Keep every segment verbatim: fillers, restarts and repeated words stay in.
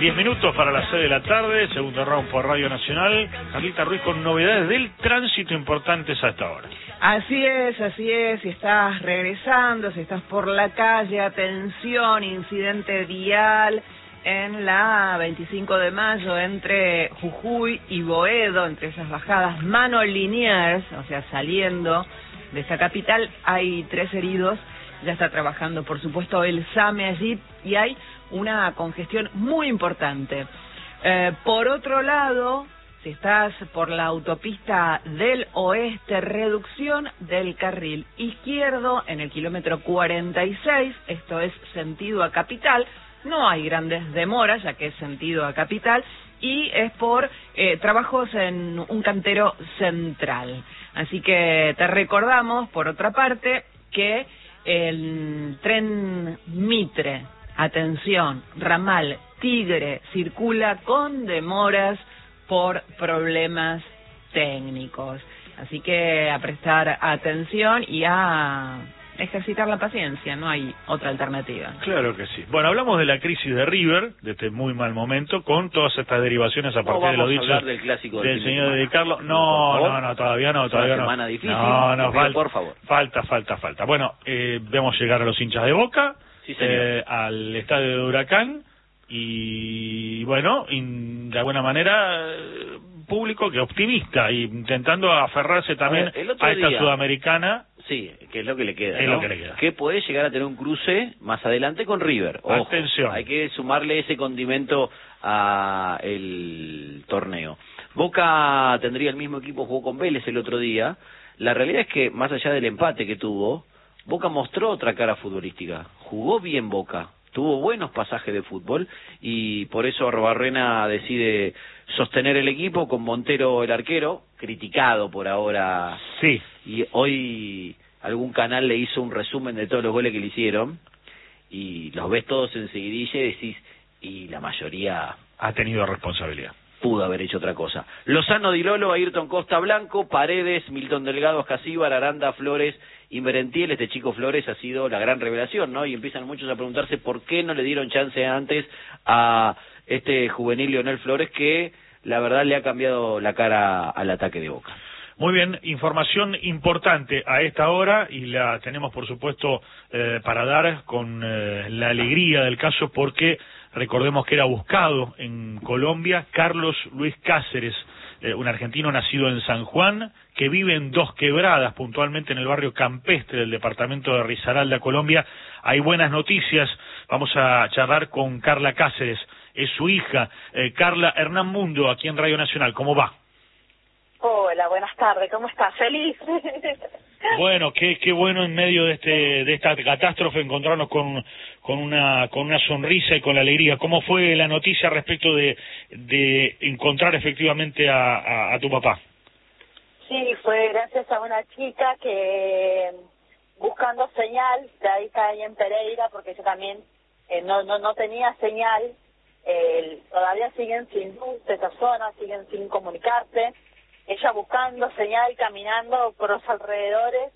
diez minutos para las seis de la tarde, segundo round por Radio Nacional. Carlita Ruiz con novedades del tránsito importantes a esta hora. Así es, así es, si estás regresando, si estás por la calle, atención, incidente vial en la veinticinco de mayo entre Jujuy y Boedo, entre esas bajadas Mano Liniers, o sea, saliendo de esta capital, hay tres heridos. Ya está trabajando, por supuesto, el SAME allí y hay una congestión muy importante. Eh, por otro lado, si estás por la autopista del oeste, reducción del carril izquierdo en el kilómetro cuarenta y seis, esto es sentido a Capital, no hay grandes demoras ya que es sentido a Capital y es por eh, trabajos en un cantero central. Así que te recordamos, por otra parte, que el tren Mitre, atención, ramal Tigre, circula con demoras por problemas técnicos. Así que a prestar atención y a ejercitar la paciencia, no hay otra alternativa. Claro que sí. Bueno, hablamos de la crisis de River, de este muy mal momento, con todas estas derivaciones a partir de lo dicho del, clásico del señor de Carlos. No, no, no, todavía no, todavía no. Semana difícil. No, no, falta, por favor. Falta, falta, falta. Bueno, eh, vemos llegar a los hinchas de Boca, sí, señor. Eh, al estadio de Huracán y, bueno, in, de alguna manera, público que optimista y intentando aferrarse también a, ver, a esta día, sudamericana. Sí, que es lo que le queda, es ¿no? lo que le queda. Que puede llegar a tener un cruce más adelante con River. Ojo, atención. Hay que sumarle ese condimento a el torneo. Boca tendría el mismo equipo, jugó con Vélez el otro día. La realidad es que, más allá del empate que tuvo, Boca mostró otra cara futbolística. Jugó bien Boca, tuvo buenos pasajes de fútbol y por eso Arbarrena decide sostener el equipo con Montero el arquero, criticado por ahora. Sí. Y hoy algún canal le hizo un resumen de todos los goles que le hicieron y los ves todos enseguidilla y decís, y la mayoría ha tenido responsabilidad. Pudo haber hecho otra cosa. Lozano, Di Lolo, Ayrton Costa Blanco, Paredes, Milton Delgado, Ascasíbar, Aranda, Flores y Merentiel. Este chico Flores ha sido la gran revelación, ¿no? Y empiezan muchos a preguntarse por qué no le dieron chance antes a este juvenil Leonel Flores, que la verdad le ha cambiado la cara al ataque de Boca. Muy bien, información importante a esta hora y la tenemos por supuesto eh, para dar con eh, la alegría del caso porque recordemos que era buscado en Colombia Carlos Luis Cáceres, eh, un argentino nacido en San Juan que vive en Dos Quebradas, puntualmente en el barrio campestre del departamento de Risaralda, Colombia. Hay buenas noticias, vamos a charlar con Carla Cáceres, es su hija. eh, Carla, Hernán Mundo, aquí en Radio Nacional, ¿cómo va? Hola, buenas tardes, ¿cómo estás? ¿Feliz? Bueno, qué qué bueno en medio de este de esta catástrofe encontrarnos con con una con una sonrisa y con la alegría. ¿Cómo fue la noticia respecto de de encontrar efectivamente a, a, a tu papá? Sí, fue gracias a una chica que buscando señal, de ahí está ahí en Pereira, porque yo también eh, no no no tenía señal, eh, todavía siguen sin luz de esa zona, siguen sin comunicarse. Ella buscando señal, caminando por los alrededores,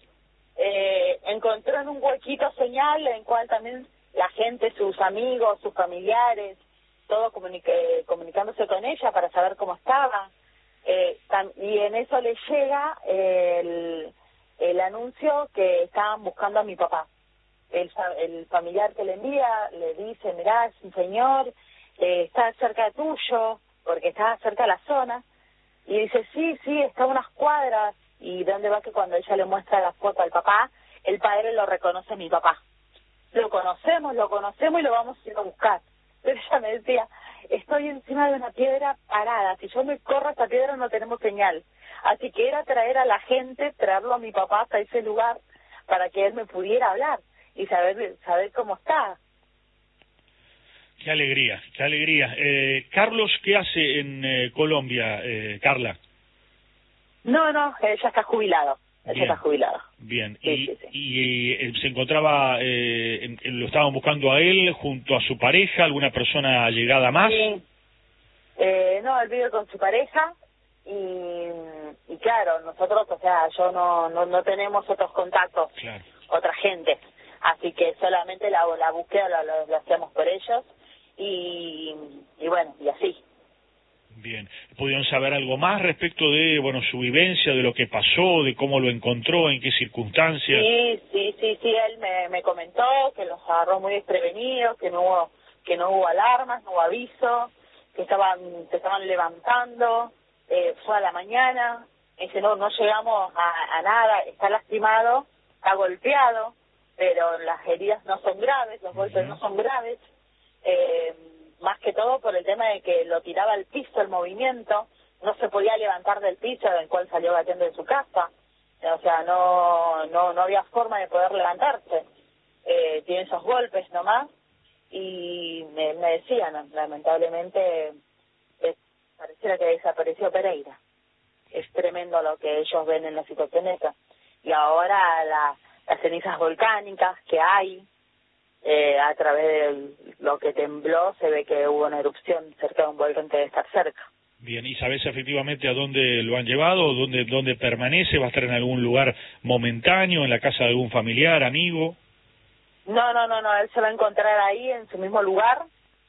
eh, encontró en un huequito señal en cual también la gente, sus amigos, sus familiares, todo comunique, comunicándose con ella para saber cómo estaba. Eh, tam, y en eso le llega el, el anuncio que estaban buscando a mi papá. El, el familiar que le envía le dice, mirá, es un señor, eh, está cerca tuyo, porque está cerca de la zona. Y dice, sí, sí, está a unas cuadras. ¿Y de dónde va? Que cuando ella le muestra la foto al papá, el padre lo reconoce a mi papá. Lo conocemos, lo conocemos y lo vamos a ir a buscar. Pero ella me decía, estoy encima de una piedra parada. Si yo me corro a esta piedra no tenemos señal. Así que era traer a la gente, traerlo a mi papá hasta ese lugar para que él me pudiera hablar y saber, saber cómo está. Qué alegría, qué alegría. Eh, Carlos, ¿qué hace en eh, Colombia, eh, Carla? No, no, ella está jubilado. Ella Bien, está jubilado. Bien, sí, y, sí, sí. y eh, se encontraba, eh, en, en, lo estaban buscando a él junto a su pareja, alguna persona llegada más. Sí. Eh, no, él vive con su pareja y, y claro, nosotros, o sea, yo no, no, no tenemos otros contactos, claro. Otra gente, así que solamente la, la búsqueda la, la, la hacemos por ellos. Y, y bueno, Bien, ¿pudieron saber algo más respecto de, bueno, su vivencia, de lo que pasó, de cómo lo encontró, en qué circunstancias? Sí, sí, sí, sí, él me, me comentó que los agarró muy desprevenidos, que no hubo, que no hubo alarmas, no hubo aviso, que estaban, se estaban levantando, eh, fue a la mañana, dice, no, no llegamos a, a nada, está lastimado, está golpeado, pero las heridas no son graves, los golpes uh-huh. no son graves, eh, más que todo por el tema de que lo tiraba al piso el movimiento, no se podía levantar del piso del cual salió batiendo de su casa, o sea, no no no había forma de poder levantarse, eh, tiene esos golpes nomás, y me, me decían, lamentablemente, eh, pareciera que desapareció Pereira. Es tremendo lo que ellos ven en la situación esa. Y ahora la, las cenizas volcánicas que hay, eh, a través de lo que tembló, se ve que hubo una erupción cerca de un volcán que debe estar cerca. Bien, ¿y sabés efectivamente a dónde lo han llevado? ¿Dónde, dónde permanece? ¿Va a estar en algún lugar momentáneo, en la casa de algún familiar, amigo? No, no, no, no, él se va a encontrar ahí en su mismo lugar,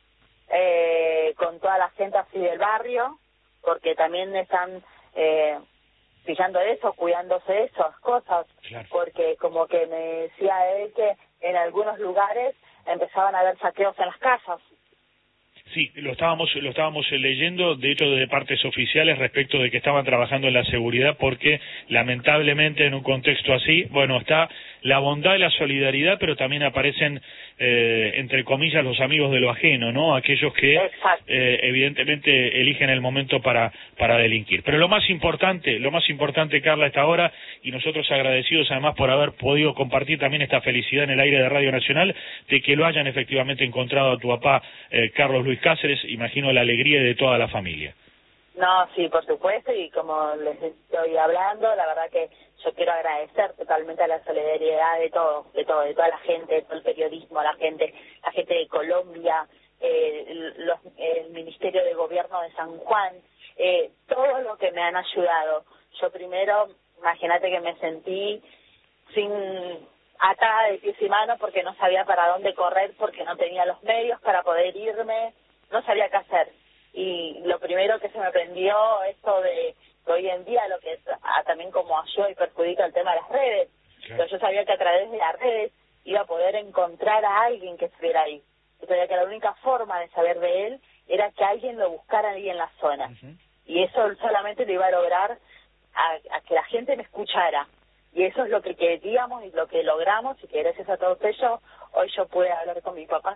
eh, con toda la gente así del barrio, porque también están eh, fijando eso, cuidándose de esas cosas, claro. Porque como que me decía él que en algunos lugares empezaban a haber saqueos en las casas. Sí, lo estábamos lo estábamos leyendo, de hecho desde partes oficiales respecto de que estaban trabajando en la seguridad porque lamentablemente en un contexto así, bueno, está la bondad y la solidaridad, pero también aparecen eh, entre comillas los amigos de lo ajeno, ¿no? Aquellos que eh, evidentemente eligen el momento para para delinquir. Pero lo más importante, lo más importante, Carla, a esta hora, y nosotros agradecidos además por haber podido compartir también esta felicidad en el aire de Radio Nacional, de que lo hayan efectivamente encontrado a tu papá, eh, Carlos Luis Cáceres, imagino la alegría de toda la familia. No, sí, por supuesto, y como les estoy hablando, la verdad que yo quiero agradecer totalmente a la solidaridad de todo, de todo, de toda la gente, de todo el periodismo, la gente, la gente de Colombia, eh, los, el Ministerio de Gobierno de San Juan, eh, todo lo que me han ayudado. Yo primero, imagínate que me sentí sin atada de pies y manos porque no sabía para dónde correr, porque no tenía los medios para poder irme, no sabía qué hacer. Y lo primero que se me prendió esto de que hoy en día lo que es, a, también como ayuda y perjudica el tema de las redes. Claro. Pero yo sabía que a través de las redes iba a poder encontrar a alguien que estuviera ahí. Yo sabía que la única forma de saber de él era que alguien lo buscara ahí en la zona. Uh-huh. Y eso solamente lo iba a lograr a, a que la gente me escuchara. Y eso es lo que queríamos y lo que logramos, y que gracias a todos ellos hoy yo pude hablar con mi papá.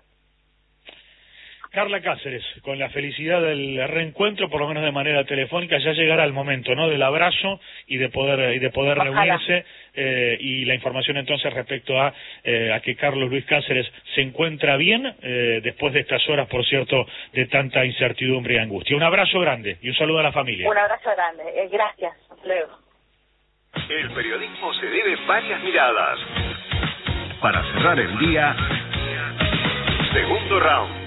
Carla Cáceres, con la felicidad del reencuentro, por lo menos de manera telefónica, ya llegará el momento, ¿no?, del abrazo y de poder y de poder reunirse, eh, y la información entonces respecto a, eh, a que Carlos Luis Cáceres se encuentra bien, eh, después de estas horas, por cierto, de tanta incertidumbre y angustia. Un abrazo grande y un saludo a la familia. Un abrazo grande, eh, gracias, hasta luego. El periodismo se debe varias miradas. Para cerrar el día, segundo round.